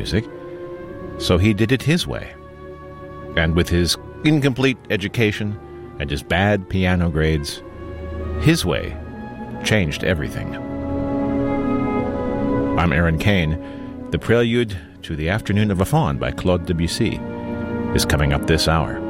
music, so he did it his way. And with his incomplete education and his bad piano grades, his way changed everything. I'm Aaron Kane. The prelude to The Afternoon of a Faun by Claude Debussy is coming up this hour.